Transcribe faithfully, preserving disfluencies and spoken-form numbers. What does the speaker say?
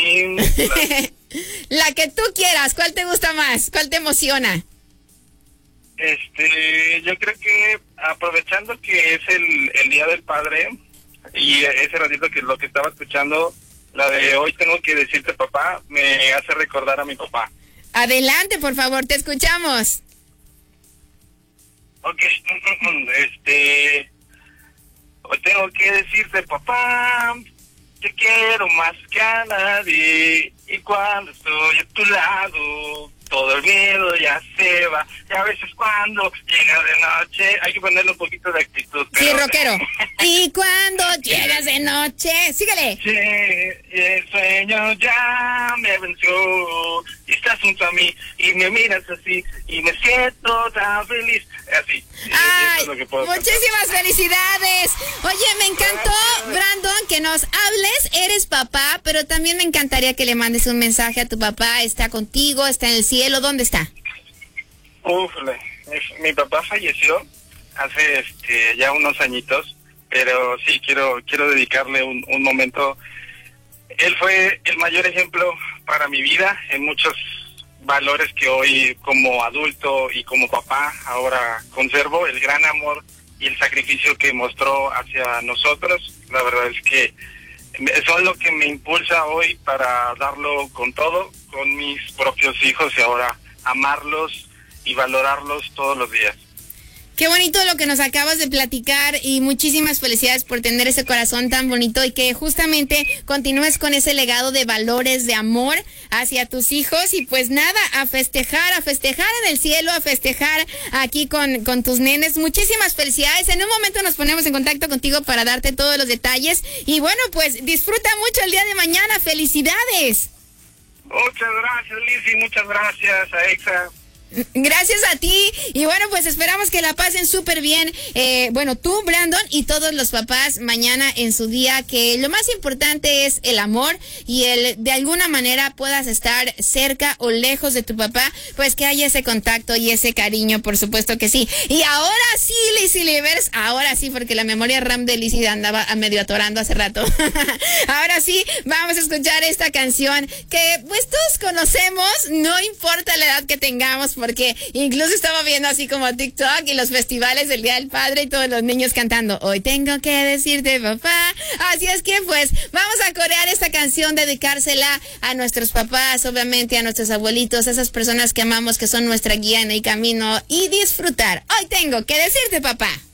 Piolín. La que tú quieras, ¿cuál te gusta más? ¿Cuál te emociona? Este, yo creo que aprovechando que es el, el Día del Padre y ese ratito que lo que estaba escuchando, la de hoy tengo que decirte papá, me hace recordar a mi papá. Adelante, por favor, te escuchamos. Ok, este, hoy tengo que decirte papá, te quiero más que a nadie y cuando estoy a tu lado todo el miedo ya se va. Y a veces cuando llega de noche hay que ponerle un poquito de actitud. Pero... Sí, rockero. Y cuando llegas de noche, síguele. Sí, y el sueño ya me venció y estás junto a mí y me miras así y me siento tan feliz. Así. Ay, es lo que puedo muchísimas cantar. Felicidades. Oye, me encantó, Brandon, que nos hables. Eres papá, pero también me encantaría que le mandes un mensaje a tu papá. Está contigo, está en el cielo. ¿Dónde está? Uf, mi, mi papá falleció hace este, ya unos añitos, pero sí quiero quiero dedicarle un, un momento. Él fue el mayor ejemplo para mi vida en muchos valores que hoy como adulto y como papá ahora conservo, el gran amor y el sacrificio que mostró hacia nosotros. La verdad es que eso es lo que me impulsa hoy para darlo con todo, con mis propios hijos y ahora amarlos y valorarlos todos los días. Qué bonito lo que nos acabas de platicar y muchísimas felicidades por tener ese corazón tan bonito y que justamente continúes con ese legado de valores, de amor hacia tus hijos y pues nada, a festejar, a festejar en el cielo, a festejar aquí con, con tus nenes. Muchísimas felicidades. En un momento nos ponemos en contacto contigo para darte todos los detalles y bueno, pues disfruta mucho el día de mañana. ¡Felicidades! Muchas gracias, Lizzy, muchas gracias a Exa. Gracias a ti y bueno, pues esperamos que la pasen súper bien, eh, bueno, tú, Brandon, y todos los papás mañana en su día, que lo más importante es el amor y el de alguna manera puedas estar cerca o lejos de tu papá, pues que haya ese contacto y ese cariño, por supuesto que sí. Y ahora sí, Lizzy Livers, ahora sí, porque la memoria RAM de Lizzy andaba a medio atorando hace rato. Ahora sí, vamos a escuchar esta canción que pues todos conocemos, no importa la edad que tengamos, porque incluso estaba viendo así como TikTok y los festivales del Día del Padre y todos los niños cantando hoy tengo que decirte papá. Así es que pues vamos a corear esta canción, dedicársela a nuestros papás, obviamente a nuestros abuelitos, a esas personas que amamos, que son nuestra guía en el camino y disfrutar. Hoy tengo que decirte papá.